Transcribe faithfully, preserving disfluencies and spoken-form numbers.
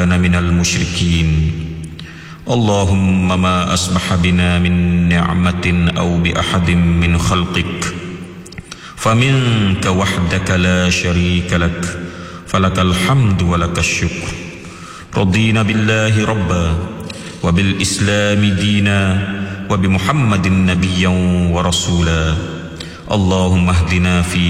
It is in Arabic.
أنا من المشركين. اللهم ما أصبح بنا من نعمة أو بأحد من خلقك فمنك وحدك لا شريك لك، فلك الحمد ولك الشكر. رضينا بالله ربا وبالإسلام دينا وبمحمد نبيا ورسولا. اللهم اهدنا في